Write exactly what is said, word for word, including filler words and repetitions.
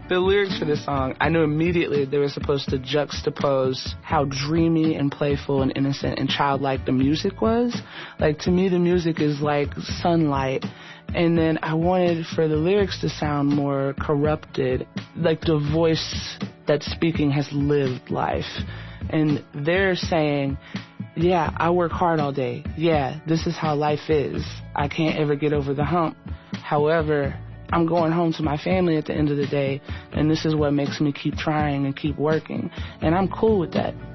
The lyrics for this song, I knew immediately they were supposed to juxtapose how dreamy and playful and innocent and childlike the music was. Like, to me, the music is like sunlight. And then I wanted for the lyrics to sound more corrupted, like the voice that's speaking has lived life. And they're saying, yeah, I work hard all day. Yeah, this is how life is. I can't ever get over the hump. However, I'm going home to my family at the end of the day, and this is what makes me keep trying and keep working. And I'm cool with that.